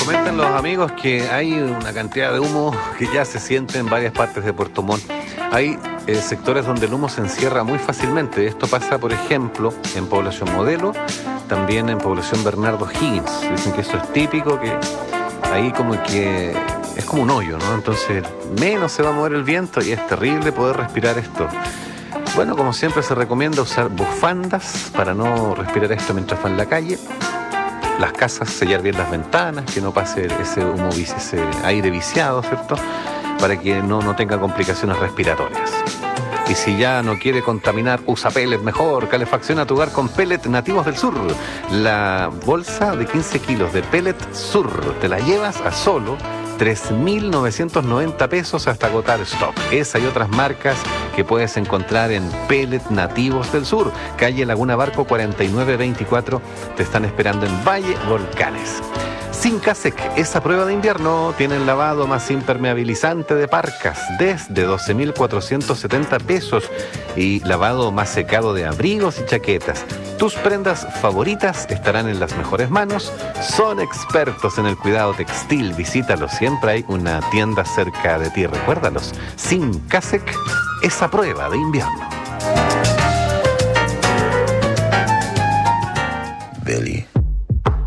Comentan los amigos que hay una cantidad de humo que ya se siente en varias partes de Puerto Montt. Hay sectores donde el humo se encierra muy fácilmente. Esto pasa, por ejemplo, en Población Modelo, también en Población Bernardo Higgins. Dicen que eso es típico, que ahí como que es como un hoyo, ¿no? Entonces menos se va a mover el viento y es terrible poder respirar esto. Bueno, como siempre se recomienda usar bufandas para no respirar esto mientras va en la calle. Las casas, sellar bien las ventanas, que no pase ese humo, ese aire viciado, ¿cierto? Para que no tenga complicaciones respiratorias. Y si ya no quiere contaminar, usa pellet mejor. Calefacciona tu hogar con pellet nativos del sur. La bolsa de 15 kilos de pellet sur te la llevas a solo 3.990 pesos hasta agotar stock. Esa y otras marcas que puedes encontrar en Pellet Nativos del Sur, calle Laguna Barco 4924, te están esperando en Valle Volcanes. Sincasec, esa prueba de invierno, tiene el lavado más impermeabilizante de parcas desde 12.470 pesos y lavado más secado de abrigos y chaquetas. Tus prendas favoritas estarán en las mejores manos. Son expertos en el cuidado textil. Visítalos, siempre hay una tienda cerca de ti. Recuérdalos, Sincasec, esa prueba de invierno. Billy.